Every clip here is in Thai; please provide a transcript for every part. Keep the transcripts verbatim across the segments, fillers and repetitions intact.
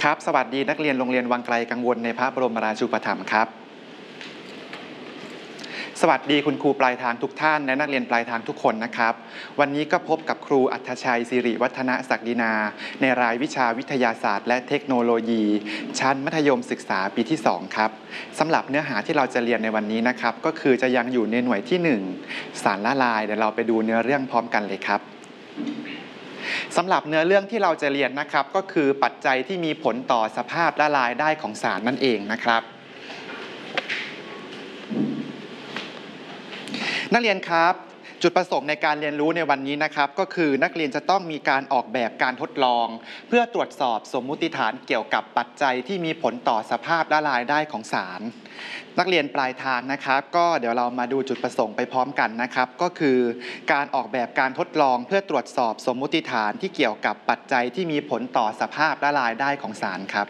ครับสวัสดีนักเรียนโรงเรียนวังไกลกังวลในพระบรมราชูปถัมภ์ครับสวัสดีคุณครูปลายทางทุกท่านและนักเรียนปลายทางทุกคนนะครับวันนี้ก็พบกับครูอัธชัยสิริวัฒนศักดินาในรายวิชาวิทยาศาสตร์และเทคโนโลยี ชั้นมัธยมศึกษาปีที่สองครับสำหรับเนื้อหาที่เราจะเรียนในวันนี้นะครับก็คือจะยังอยู่ในหน่วยที่หนึ่งสารละลายเดี๋ยวเราไปดูเนื้อเรื่องพร้อมกันเลยครับสำหรับเนื้อเรื่องที่เราจะเรียนนะครับก็คือปัจจัยที่มีผลต่อสภาพละลายได้ของสารนั่นเองนะครับนักเรียนครับจุดประสงค์ในการเรียนรู้ในวันนี้นะครับก็คือนักเรียนจะต้องมีการออกแบบการทดลองเพื่อตรวจสอบสมมุติฐานเกี่ยวกับปัจจัยที่มีผลต่อสภาพละลายได้ของสารนักเรียนปลายทางนะครับก็เดี๋ยวเรามาดูจุดประสงค์ไปพร้อมกันนะครับก็คือการออกแบบการทดลองเพื่อตรวจสอบสมมุติฐานที่เกี่ยวกับปัจจัยที่มีผลต่อสภาพละลายได้ของสารครับ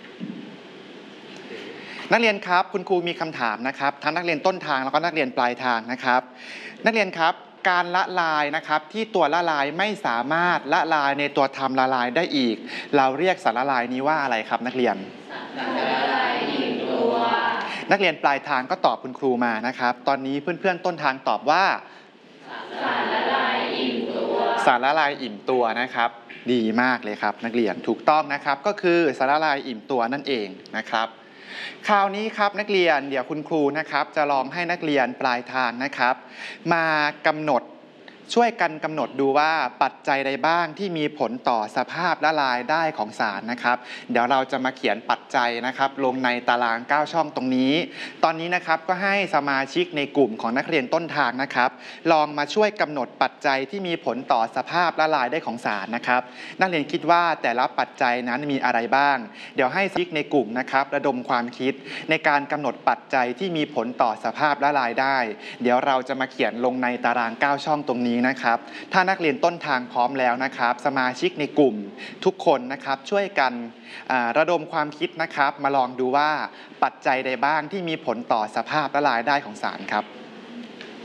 นักเรียนครับคุณครูมีคำถามนะครับทั้งนักเรียนต้นทางแล้วก็นักเรียนปลายทางนะครับนักเรียนครับการละลายนะครับที่ตัวละลายไม่สามารถละลายในตัวทำละลายได้อีกเราเรียกสารละลายนี้ว่าอะไรครับนักเรียนสารละลายอิ่มตัวนักเรียนปลายทางก็ตอบคุณครูมานะครับตอนนี้เพื่อนๆต้นทางตอบว่าสารละลายอิ่มตัวสารละลายอิ่มตัวนะครับดีมากเลยครับนักเรียนถูกต้องนะครับก็คือสารละลายอิ่มตัวนั่นเองนะครับคราวนี้ครับนักเรียนเดี๋ยวคุณครูนะครับจะลองให้นักเรียนปลายทางนะครับมากำหนดช่วยกันกำหนดดูว่าปัจจัยใดบ้างที่มีผลต่อสภาพละลายได้ของสารนะครับเดี๋ยวเราจะมาเขียนปัจจัยนะครับลงในตารางเก้าช่องตรงนี้ตอนนี้นะครับก็ให้สมาชิกในกลุ่มของนักเรียนต้นทางนะครับลองมาช่วยกำหนดปัจจัยที่มีผลต่อสภาพละลายได้ของสารนะครับนักเรียนคิดว่าแต่ละปัจจัยนั้นมีอะไรบ้างเดี๋ยวให้สมาชิกในกลุ่มนะครับระดมความคิดในการกำหนดปัจจัยที่มีผลต่อสภาพละลายได้เดี๋ยวเราจะมาเขียนลงในตารางเก้าช่องตรงนี้นะครับถ้านักเรียนต้นทางพร้อมแล้วนะครับสมาชิกในกลุ่มทุกคนนะครับช่วยกันระดมความคิดนะครับมาลองดูว่าปัจจัยใดบ้างที่มีผลต่อสภาพละลายได้ของสารครับ